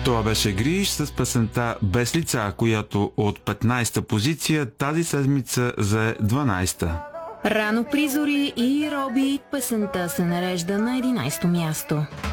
Това беше Гриш с песента Без лица, която от 15-та позиция тази седмица за 12-та. Рано при зори и Роби, песента се нарежда на 11-то място.